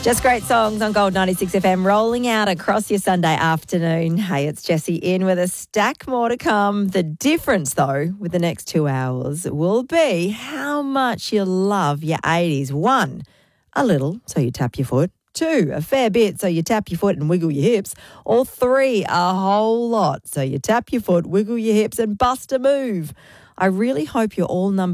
Just great songs on Gold 96 FM rolling out across your Sunday afternoon. Hey, it's Jessie in with a stack more to come. The difference, though, with the next 2 hours will be how much you love your 80s. 1, a little, so you tap your foot. 2, a fair bit, so you tap your foot and wiggle your hips. Or 3, a whole lot, so you tap your foot, wiggle your hips and bust a move. I really hope you're all number